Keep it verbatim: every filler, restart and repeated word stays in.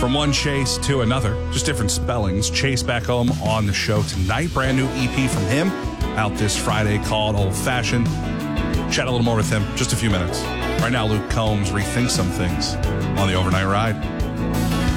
From one Chase to another, just different spellings. Chase back home on the show tonight. Brand new E P from him out this Friday called Old Fashioned. Chat a little more with him, just a few minutes. Right now, Luke Combs rethinks some things on the overnight ride.